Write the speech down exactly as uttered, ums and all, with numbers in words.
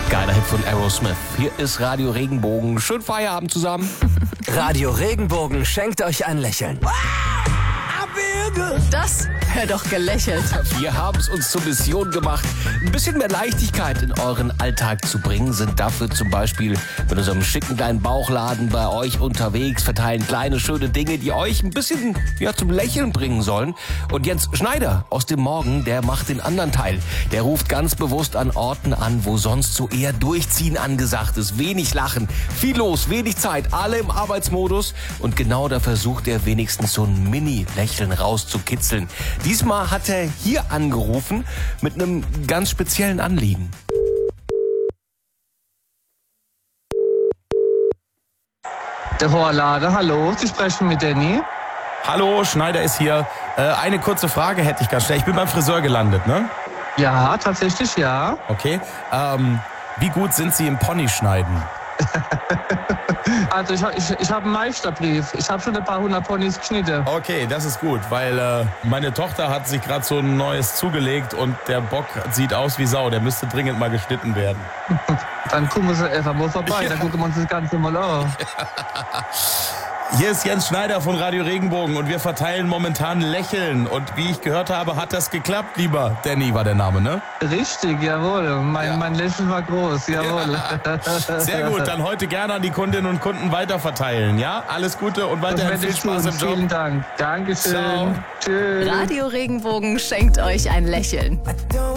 Geiler Hit von Aerosmith. Hier ist Radio Regenbogen. Schönen Feierabend zusammen. Radio Regenbogen schenkt euch ein Lächeln. Das? Hör doch gelächelt. Wir haben es uns zur Mission gemacht, ein bisschen mehr Leichtigkeit in euren Alltag zu bringen, sind dafür zum Beispiel mit unserem schicken kleinen Bauchladen bei euch unterwegs, verteilen kleine, schöne Dinge, die euch ein bisschen ja, zum Lächeln bringen sollen. Und Jens Schneider aus dem Morgen, der macht den anderen Teil. Der ruft ganz bewusst an Orten an, wo sonst so eher Durchziehen angesagt ist. Wenig Lachen, viel los, wenig Zeit, alle im Arbeitsmodus. Und genau da versucht er wenigstens so ein Mini-Lächeln rauszukitzeln. Diesmal hat er hier angerufen mit einem ganz speziellen Anliegen. Der Horlade, hallo, Sie sprechen mit Danny. Hallo, Schneider ist hier. Äh, eine kurze Frage hätte ich ganz schnell. Ich bin beim Friseur gelandet, ne? Ja, tatsächlich, ja. Okay. Ähm, wie gut sind Sie im Ponyschneiden? Also ich, ich, ich habe einen Meisterbrief. Ich habe schon ein paar hundert Ponys geschnitten. Okay, das ist gut, weil äh, meine Tochter hat sich gerade so ein neues zugelegt und der Bock sieht aus wie Sau. Der müsste dringend mal geschnitten werden. Dann gucken wir sie einfach mal vorbei, Ja. dann gucken wir uns das Ganze mal an. Hier ist Jens Schneider von Radio Regenbogen und wir verteilen momentan Lächeln. Und wie ich gehört habe, hat das geklappt, lieber Danny war der Name, ne? Richtig, jawohl. Mein, Ja. mein Lächeln war groß, jawohl. Sehr gut, dann heute gerne an die Kundinnen und Kunden weiterverteilen, ja? Alles Gute und Das weiterhin werde viel ich Spaß tun. im Job. Vielen Dank. Dankeschön. Ciao. Tschüss. Radio Regenbogen schenkt euch ein Lächeln.